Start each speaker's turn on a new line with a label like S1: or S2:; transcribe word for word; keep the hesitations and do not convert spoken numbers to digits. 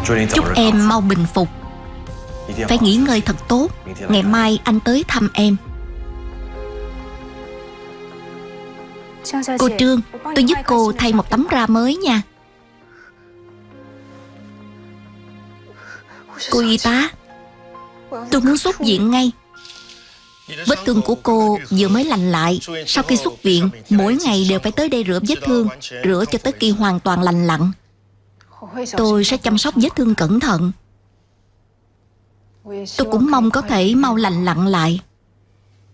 S1: Chúc em mau bình phục. Phải nghỉ ngơi thật tốt. Ngày mai anh tới thăm em. Cô Trương, tôi giúp cô thay một tấm ra mới nha. Cô y tá, tôi muốn xuất viện ngay. Vết thương của cô vừa mới lành lại. Sau khi xuất viện, mỗi ngày đều phải tới đây rửa vết thương, rửa cho tới khi hoàn toàn lành lặn. Tôi sẽ chăm sóc vết thương cẩn thận. Tôi cũng mong có thể mau lành lặn lại.